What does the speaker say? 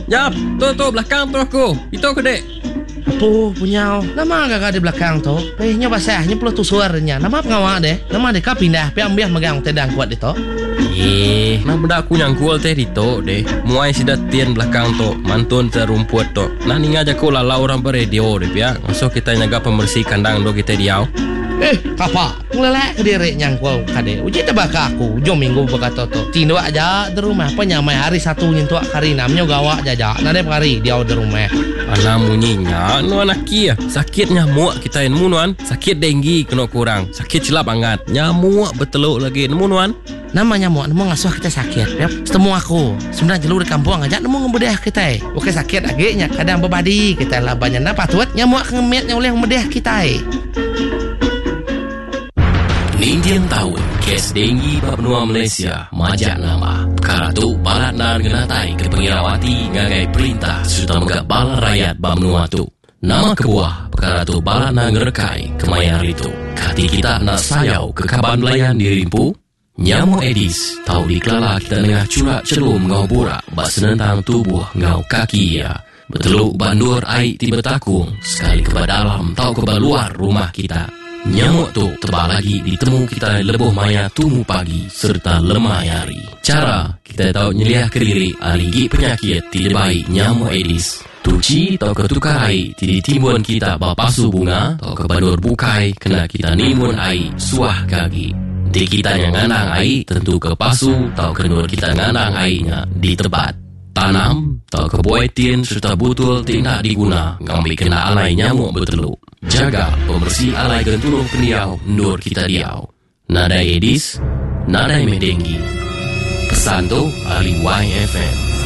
Jap, tu belakang tu aku. Itu aku dek. Apa punya? Nama agak di belakang tu. Nyoba basahnya pula tu suaranya. Nama pengawal deh. Nama deh kau pindah. Ambil megang tedang kuat itu. Nah benda aku nyangkul teh dito deh. Muai si datian belakang tu. Mantun terumput tu. Nah ninga aja ku lalau orang beradio deh ya. Masuk kita nyaga pembersih kandang do kita diau. Kapa? Ngelelak ke diri nyangkul kade. Uji tebak aku. Jom minggu berkata tu. Tindu aja di rumah. Penyamai hari satu nyentuh kari namanya gawak jaja. Nade hari dia di rumah. Anak munyinya nu anak kia. Sakit nyamuk kita nemu nuan. Sakit denggi kena kurang. Sakit cilap angat. Nyamuk beteluk lagi nemu nuan. Nama nyamuk nemu ngasuh kita sakit. Yap. Setemu aku. Sebenarnya jalur di kampung aja nemu ngebedah kita. Oke sakit agaknya. Kadang berbadi kita lah banyak napa tuat nyamuk ngemetnya oleh ngebedah kita. Nintian tahun kes denggi benua Malaysia majak nama perkara tu balat nan genatai ke pengirawati ngagai perintah serta megak balat rakyat benua tu nama kebuah perkara tu balat nan ngerekai kemayar itu kati kita nak sayau ke kaban belayan dirimpu nyamuk Aedes tahu dikelala kita nengah curak celum ngau burak bak senentang tubuh ngau kaki ya beteluk bandur air tiba takung sekali ke dalam tahu ke luar rumah kita. Nyamuk tu tebal lagi ditemu kita lebuh maya tumu pagi serta lemah hari. Cara kita tahu nyeliah ke diri aligi penyakit tidak baik nyamuk Aedes. Tuci atau ketukar air tidak timbun kita bapasu bunga atau kebadur bukai kena kita nimun air suah kaki. Di kita yang ngandang air tentu ke pasu atau kenur kita ngandang airnya di tebat. Tanam atau kebuaitin serta butul tidak diguna ngambil kena alai nyamuk beteluk. Jaga pembersih alai gentulung peniau ndur kita diau. Nadai Aedes, nadai medenggi. Pesan tu Ali YFM.